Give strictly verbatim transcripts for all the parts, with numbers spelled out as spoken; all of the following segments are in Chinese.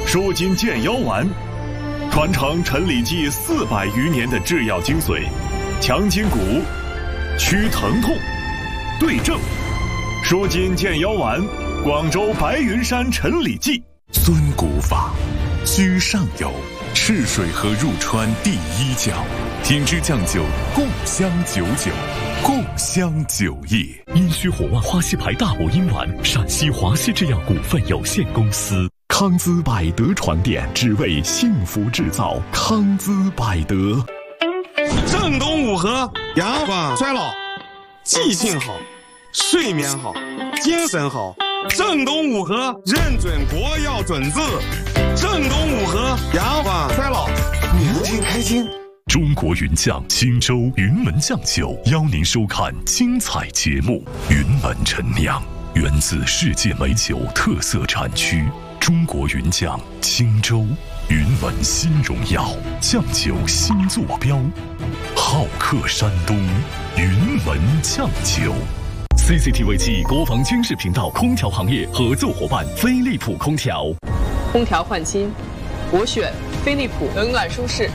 舒筋健腰丸，传承陈李济四百余年的制药精髓，强筋骨，祛疼痛，对症，舒筋健腰丸，广州白云山陈李济。 尊骨法，居上游，赤水河入川第一角，品质酱酒，共襄九九，共襄酒业。 阴虚火旺花溪牌大补阴丸，陕西华西制药股份有限公司。康姿百德床垫，只为幸福制造。康姿百德。 正东五合，阳光衰老，记性好，睡眠好，精神好。正东五合认准国药准字。正东五合，阳光衰老，年轻开心。 中国云酱青州云门酱酒邀您收看精彩节目。云门陈酿源自世界美酒特色产区中国云酱青州云门新荣耀酱酒新坐标，好客山东云门酱酒。C C T V 暨国防军事频道空调行业合作伙伴飞利浦空调。 空调换新，我选飞利浦，冷暖舒适。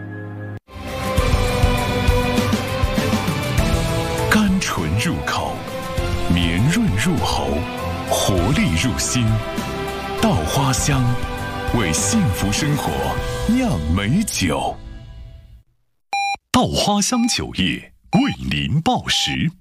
甘醇入口，绵润入喉，活力入心。稻花香，为幸福生活酿美酒。 稻花香酒业为您报时。